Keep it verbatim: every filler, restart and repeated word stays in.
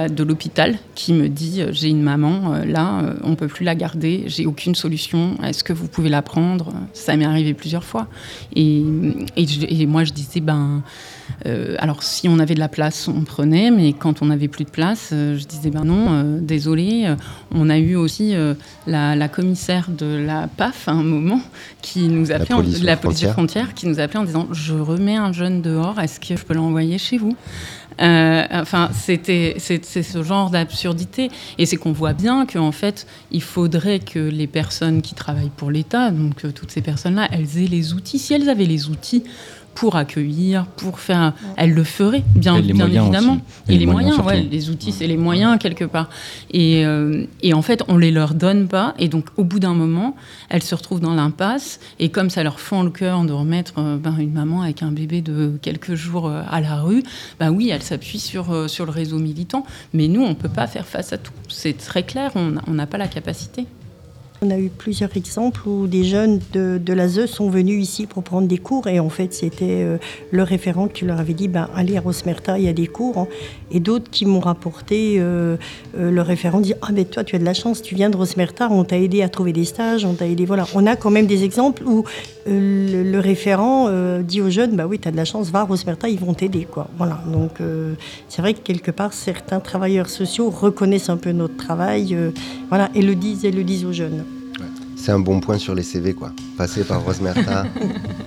la, de l'hôpital qui me dit euh, j'ai une maman, euh, là, euh, on ne peut plus la garder, j'ai aucune solution, est-ce que vous pouvez la prendre ? Ça m'est arrivé plusieurs fois. Et, et, je, et moi, je disais, ben, euh, alors si on avait de la place, on prenait, mais quand on n'avait plus de place, euh, je disais, ben non, euh, désolé. Euh, on a eu aussi euh, la, la commissaire de la P A F à un moment qui nous appelait, la police, en, la police frontière. frontière, qui nous appelait en disant, je remets un jeune dehors, est-ce que je peux l'envoyer chez vous ? Euh, enfin, c'était, c'est, c'est ce genre d'absurdité. Et c'est qu'on voit bien qu'en fait, il faudrait que les personnes qui travaillent pour l'État, donc euh, toutes ces personnes-là, elles aient les outils. Si elles avaient les outils pour accueillir, pour faire... Elles le feraient, bien, bien évidemment. Et, et les les moyens, moyens, ouais, les outils, c'est les moyens, quelque part. Et, euh, et en fait, on les leur donne pas. Et donc, au bout d'un moment, elles se retrouvent dans l'impasse. Et comme ça leur fend le cœur de remettre euh, ben, une maman avec un bébé de quelques jours euh, à la rue, ben oui, elle s'appuie sur, euh, sur le réseau militant. Mais nous, on ne peut pas faire face à tout. C'est très clair, on n'a pas la capacité. On a eu plusieurs exemples où des jeunes de, de l'A S E sont venus ici pour prendre des cours et en fait c'était euh, le référent qui leur avait dit ben, allez à Rosmerta, il y a des cours hein. Et d'autres qui m'ont rapporté euh, euh, le référent dit ah mais toi tu as de la chance, tu viens de Rosmerta, on t'a aidé à trouver des stages, on t'a aidé, voilà. On a quand même des exemples où euh, le, le référent euh, dit aux jeunes bah oui tu as de la chance, va à Rosmerta, ils vont t'aider quoi. Voilà. Donc euh, c'est vrai que quelque part certains travailleurs sociaux reconnaissent un peu notre travail euh, voilà, et le disent et le disent aux jeunes. C'est un bon point sur les C V, quoi. Passer par Rosmerta.